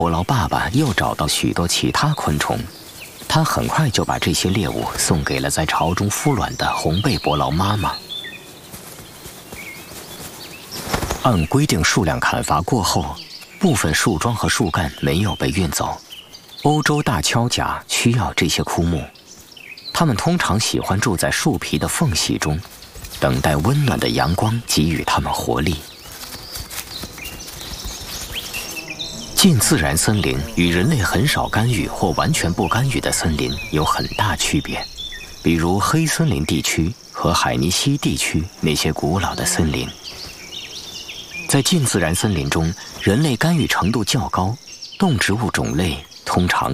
伯劳爸爸又找到许多其他昆虫，他很快就把这些猎物送给了在巢中孵卵的红背伯劳妈妈。按规定数量砍伐过后，部分树桩和树干没有被运走。欧洲大锹甲需要这些枯木，它们通常喜欢住在树皮的缝隙中，等待温暖的阳光给予它们活力。近自然森林与人类很少干预或完全不干预的森林有很大区别，比如黑森林地区和海尼西地区那些古老的森林。在近自然森林中，人类干预程度较高，动植物种类通常